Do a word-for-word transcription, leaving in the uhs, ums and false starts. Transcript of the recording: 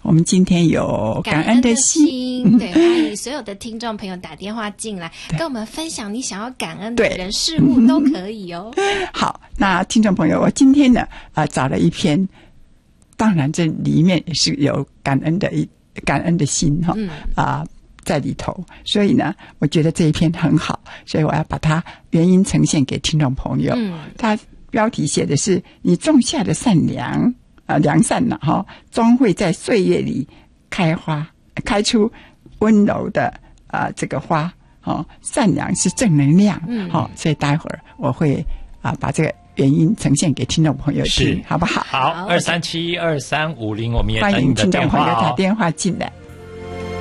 我们今天有感恩的心， 对，欢迎所有的听众朋友打电话进来，跟我们分享你想要感恩的人事物都可以哦。 好，那听众朋友，我今天呢，啊、呃，找了一篇，当然这里面也是有感恩的一感恩的心哈，嗯啊、呃，在里头，所以呢，我觉得这一篇很好，所以我要把它原音呈现给听众朋友。嗯，它标题写的是“你种下的善良啊、呃，良善呢、啊，哈，终会在岁月里开花，开出温柔的啊、呃、这个花。哦，善良是正能量。嗯，好、哦，所以待会儿我会啊、呃、把这个原因呈现给听众朋友听，好不好？ 好，二三七二三五零，我们也等欢迎你的电话、哦、 听众朋友打电话进来。